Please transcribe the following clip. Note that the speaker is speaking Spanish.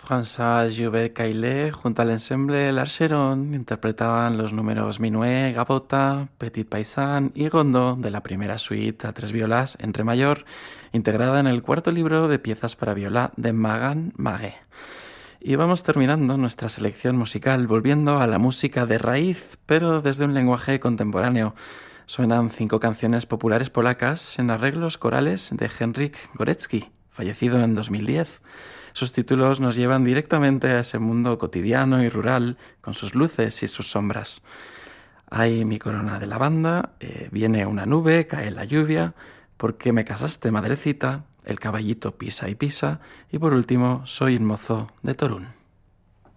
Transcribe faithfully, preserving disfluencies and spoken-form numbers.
François Joubert Caillet junto al ensemble L'Archeron interpretaban los números Minuet, Gavota, Petit Paysan y Gondo de la primera suite a tres violas en re mayor, integrada en el cuarto libro de piezas para viola de Magan Maguet. Y vamos terminando nuestra selección musical volviendo a la música de raíz, pero desde un lenguaje contemporáneo. Suenan cinco canciones populares polacas en arreglos corales de Henryk Górecki, fallecido en dos mil diez. Sus títulos nos llevan directamente a ese mundo cotidiano y rural, con sus luces y sus sombras. Hay mi corona de lavanda, eh, viene una nube, cae la lluvia, ¿por qué me casaste, madrecita? El caballito pisa y pisa, y por último, soy un mozo de Torún.